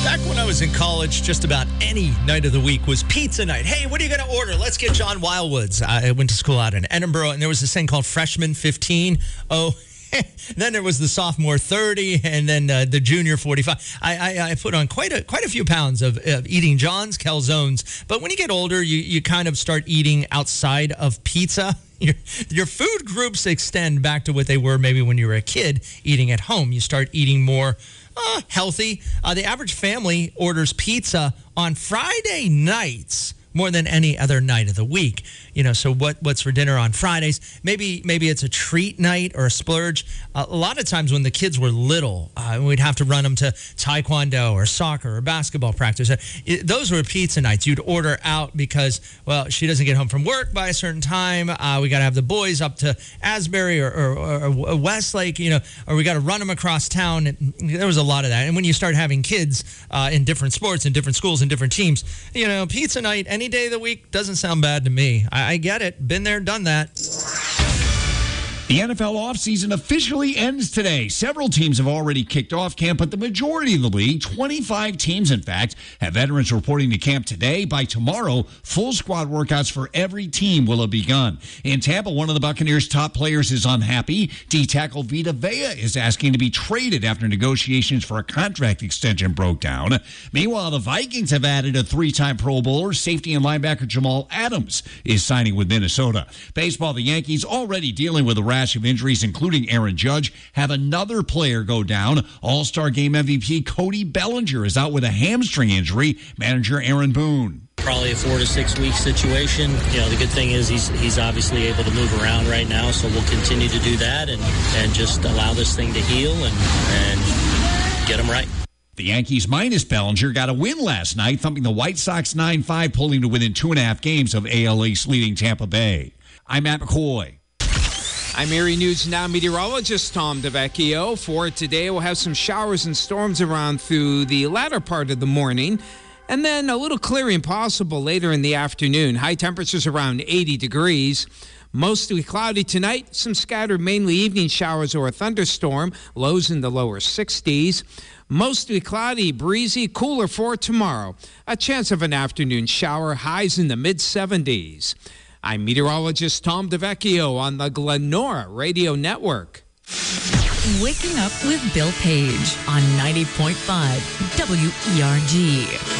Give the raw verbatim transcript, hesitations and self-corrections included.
Back when I was in college, just about any night of the week was pizza night. Hey, what are you going to order? Let's get John Wildwood's. I went to school out in Edinburgh, and there was this thing called Freshman fifteen. Oh, then there was the sophomore thirty, and then uh, the junior forty-five. I, I, I put on quite a quite a few pounds of, of eating John's calzones. But when you get older, you, you kind of start eating outside of pizza. Your, your food groups extend back to what they were maybe when you were a kid eating at home. You start eating more uh, healthy. Uh, the average family orders pizza on Friday nights more than any other night of the week. You know, so what what's for dinner on Fridays? Maybe maybe it's a treat night or a splurge. Uh, a lot of times when the kids were little, uh, we'd have to run them to taekwondo or soccer or basketball practice. Uh, it, those were pizza nights. You'd order out because, well, she doesn't get home from work by a certain time. Uh, we got to have the boys up to Asbury or, or, or Westlake, you know, or we got to run them across town. And there was a lot of that. And when you start having kids uh, in different sports, in different schools, in different teams, you know, pizza night any day of the week doesn't sound bad to me. I, I get it. Been there, done that. The N F L offseason officially ends today. Several teams have already kicked off camp, but the majority of the league, twenty-five teams in fact, have veterans reporting to camp today. By tomorrow, full squad workouts for every team will have begun. In Tampa, one of the Buccaneers' top players is unhappy. D-tackle Vita Vea is asking to be traded after negotiations for a contract extension broke down. Meanwhile, the Vikings have added a three-time Pro Bowler. Safety and linebacker Jamal Adams is signing with Minnesota. Baseball, the Yankees already dealing with a rash of injuries, including Aaron Judge, have another player go down. All-Star Game M V P Cody Bellinger is out with a hamstring injury. Manager Aaron Boone. Probably a four to six week situation. You know, the good thing is he's he's obviously able to move around right now, so we'll continue to do that and, and just allow this thing to heal and, and get him right. The Yankees minus Bellinger got a win last night, thumping the White Sox nine five, pulling to within two and a half games of A L East leading Tampa Bay. I'm Matt McCoy. I'm Erie News Now meteorologist Tom DeVecchio. For today, we'll have some showers and storms around through the latter part of the morning, and then a little clearing possible later in the afternoon. High temperatures around eighty degrees. Mostly cloudy tonight. Some scattered mainly evening showers or a thunderstorm. Lows in the lower sixties. Mostly cloudy, breezy, cooler for tomorrow. A chance of an afternoon shower. Highs in the mid seventies. I'm meteorologist Tom DeVecchio on the Glenora Radio Network. Waking up with Bill Page on ninety point five W E R G.